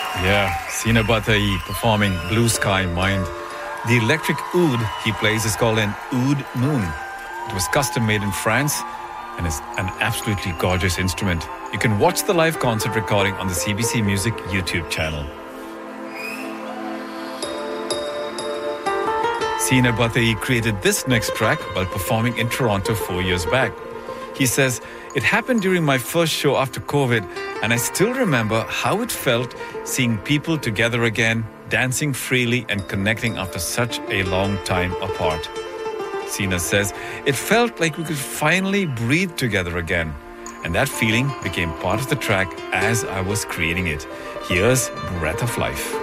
Yeah, Sina Batai performing Blue Sky Mind. The electric oud he plays is called an oud moon. It was custom made in France and is an absolutely gorgeous instrument. You can watch the live concert recording on the CBC Music YouTube channel. Sina Batai created this next track while performing in Toronto 4 years back. He says, "It happened during my first show after COVID, and I still remember how it felt seeing people together again, dancing freely and connecting after such a long time apart." Sina says, "It felt like we could finally breathe together again. And that feeling became part of the track as I was creating it. Here's Breath of Life."